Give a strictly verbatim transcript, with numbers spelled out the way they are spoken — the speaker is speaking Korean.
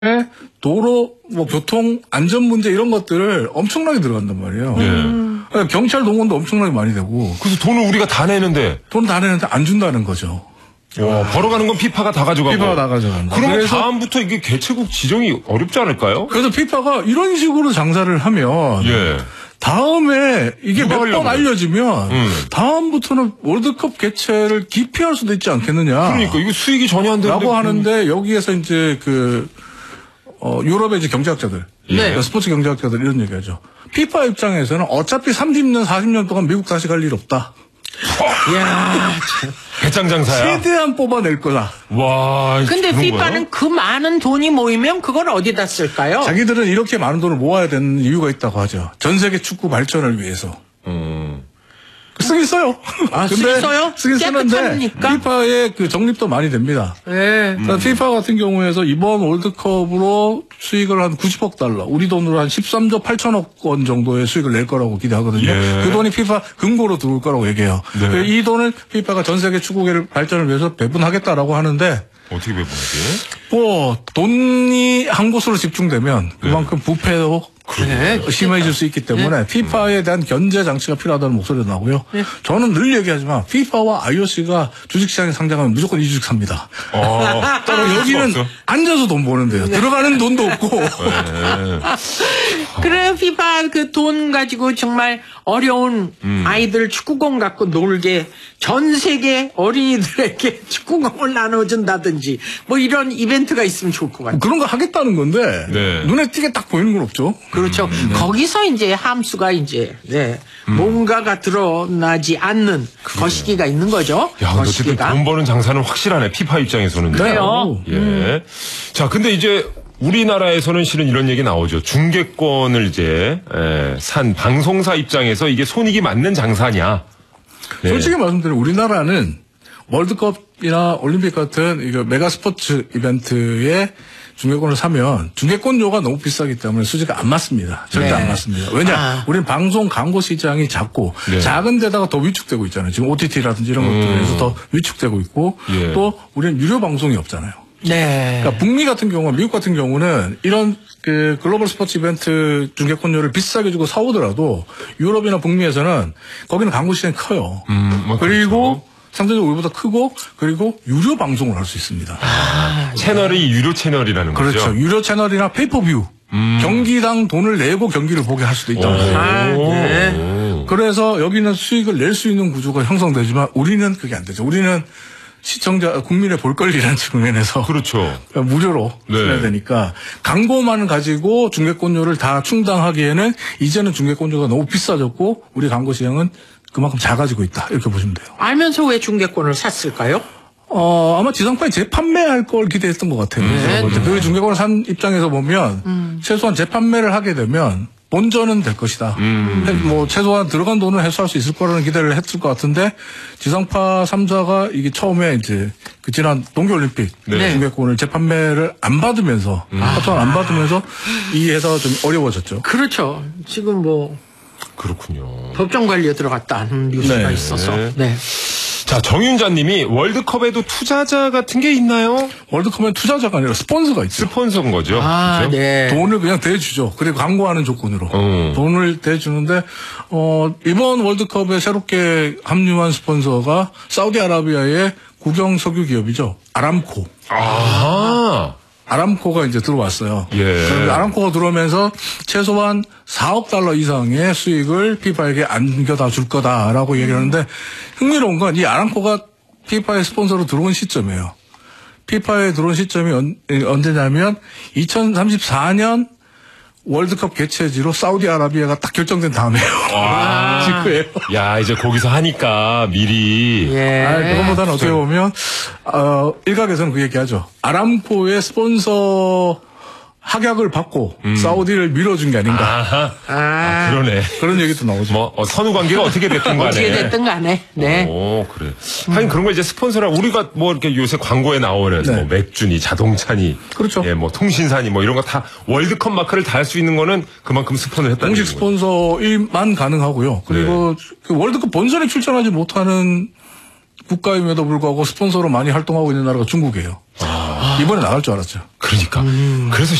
도로, 뭐 교통 안전 문제 이런 것들을 엄청나게 들어간단 말이에요. 음. 네. 경찰 동원도 엄청나게 많이 되고. 그래서 돈을 우리가 다 내는데. 돈 다 내는데 안 준다는 거죠. 와, 벌어가는 건 피파가 다 가져가고. 피파가 다 가져간다. 그러면 그래서 다음부터 이게 개최국 지정이 어렵지 않을까요? 그래서 피파가 이런 식으로 장사를 하면. 예. 다음에 이게 몇 번 알려지면 음. 다음부터는 월드컵 개최를 기피할 수도 있지 않겠느냐. 그러니까 이거 수익이 전혀 안 되는데. 라고 하는데 여기에서 이제 그 어, 유럽의 이제 경제학자들, 네. 스포츠 경제학자들 이런 얘기하죠. 피파 입장에서는 어차피 삼십 년, 사십 년 동안 미국 다시 갈 일 없다. 이야, 배짱 장사야. 최대한 뽑아낼 거다. 와. 근데 피파는 그 많은 돈이 모이면 그걸 어디다 쓸까요? 자기들은 이렇게 많은 돈을 모아야 되는 이유가 있다고 하죠. 전 세계 축구 발전을 위해서. 음. 쓰긴 써요. 아, 근데 쓰긴 써요? 쓰긴 쓰는데 깨끗합니까? 피파의 그 적립도 많이 됩니다. 네. 그러니까 피파 같은 경우에서 이번 월드컵으로 수익을 한 구십억 달러, 우리 돈으로 한 십삼조 팔천억 원 정도의 수익을 낼 거라고 기대하거든요. 예. 그 돈이 피파 금고로 들어올 거라고 얘기해요. 네. 이 돈을 피파가 전 세계 축구계를 발전을 위해서 배분하겠다라고 하는데 어떻게 배분하지? 뭐 돈이 한 곳으로 집중되면 그만큼 부패도 네. 심해질 수 있기 때문에 피파에 대한 견제 장치가 필요하다는 목소리도 나고요. 네. 저는 늘 얘기하지만 피파와 아이오씨가 주식시장에 상장하면 무조건 이주식 삽니다. 어, 따로 여기는 앉아서 돈 버는데요. 들어가는 돈도 없고. 네. 그래, 피파 그 돈 가지고 정말 어려운 음. 아이들 축구공 갖고 놀게 전 세계 어린이들에게 축구공을 나눠준다든지 뭐 이런 이벤트가 있으면 좋을 것 같아요. 그런 거 하겠다는 건데 네. 눈에 띄게 딱 보이는 건 없죠. 그렇죠. 음, 네. 거기서 이제 함수가 이제 네. 음. 뭔가가 드러나지 않는 거시기가 있는 거죠. 야, 근데 어쨌든 거시기가. 돈 버는 장사는 확실하네. 피파 입장에서는. 그래요. 예. 음. 자, 근데 이제 우리나라에서는 실은 이런 얘기 나오죠. 중계권을 이제 에, 산 방송사 입장에서 이게 손익이 맞는 장사냐. 네. 솔직히 말씀드리면 우리나라는 월드컵이나 올림픽 같은 이거 메가 스포츠 이벤트에 중계권을 사면 중계권료가 너무 비싸기 때문에 수지가 안 맞습니다. 절대 네. 안 맞습니다. 왜냐? 아. 우리는 방송 광고 시장이 작고 네. 작은 데다가 더 위축되고 있잖아요. 지금 오티티라든지 이런 것들에서 음. 더 위축되고 있고 예. 또 우리는 유료 방송이 없잖아요. 네. 그러니까 북미 같은 경우는 미국 같은 경우는 이런 그 글로벌 스포츠 이벤트 중계권료를 비싸게 주고 사오더라도 유럽이나 북미에서는 거기는 광고 시장이 커요. 음, 뭐 그리고 그렇죠. 상대적으로 우리보다 크고 그리고 유료 방송을 할 수 있습니다. 아, 채널이 유료 채널이라는 거죠. 그렇죠. 유료 채널이나 페이퍼뷰 음. 경기당 돈을 내고 경기를 보게 할 수도 있다는 거예요. 아, 네. 오. 그래서 여기는 수익을 낼 수 있는 구조가 형성되지만 우리는 그게 안 되죠. 우리는 시청자 국민의 볼거리라는 측면에서 그렇죠. 무료로 네. 써야 되니까 광고만 가지고 중계권료를 다 충당하기에는 이제는 중계권료가 너무 비싸졌고 우리 광고 시장은 그만큼 작아지고 있다 이렇게 보시면 돼요. 알면서 왜 중계권을 샀을까요? 어 아마 지상파에 재판매할 걸 기대했던 것 같아요. 네. 그 중계권을 산 입장에서 보면 음. 최소한 재판매를 하게 되면 본전은 될 것이다. 음. 뭐 최소한 들어간 돈을 해소할 수 있을 거라는 기대를 했을 것 같은데 지상파 삼 사가 이게 처음에 이제 그 지난 동계올림픽 네. 중계권을 재판매를 안 받으면서 음. 합성을 안 받으면서 이 회사가 좀 어려워졌죠. 그렇죠. 지금 뭐 그렇군요. 법정 관리에 들어갔다는 뉴스가 네. 있어서. 네. 자, 정윤자님이 월드컵에도 투자자 같은 게 있나요? 월드컵엔 투자자가 아니라 스폰서가 있죠. 스폰서인 거죠. 아, 그렇죠? 네. 돈을 그냥 대주죠. 그리고 광고하는 조건으로 음. 돈을 대주는데 어 이번 월드컵에 새롭게 합류한 스폰서가 사우디아라비아의 국영 석유 기업이죠. 아람코. 아. 아람코가 이제 들어왔어요. 예. 그런데 아람코가 들어오면서 최소한 사억 달러 이상의 수익을 피파에게 안겨다 줄 거다라고 얘기를 하는데 흥미로운 건 이 아람코가 피파의 스폰서로 들어온 시점이에요. 피파에 들어온 시점이 언, 언제냐면 이천삼십사 년 월드컵 개최지로 사우디아라비아가 딱 결정된 다음에요. 와. 직후예요. 야, 이제 거기서 하니까 미리. 예. 아, 그것보다는 어떻게 보면 어, 일각에서는 그 얘기하죠. 아람코의 스폰서 합약을 받고 음. 사우디를 밀어준 게 아닌가. 아하. 아, 아, 그러네. 그런 얘기도 나오죠. 뭐 어, 선후 관계가 어떻게 됐든 간에. 어떻게 됐든 간에. 네. 오, 그래. 하긴 그런 거 이제 스폰서라 우리가 뭐 이렇게 요새 광고에 나오는 네. 뭐 맥주니 자동차니 그렇죠. 예, 뭐 통신사니 뭐 이런 거 다 월드컵 마크를 달 수 있는 거는 그만큼 스폰을 했다는 공식 거죠. 스폰서만 가능하고요. 그리고 네. 그 월드컵 본선에 출전하지 못하는 국가임에도 불구하고 스폰서로 많이 활동하고 있는 나라가 중국이에요. 아. 이번에 나갈 줄 알았죠. 그러니까. 그래서